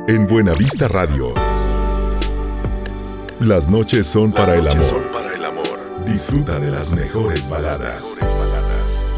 En Buenavista Radio. Las noches son para el amor. Disfruta de las mejores baladas.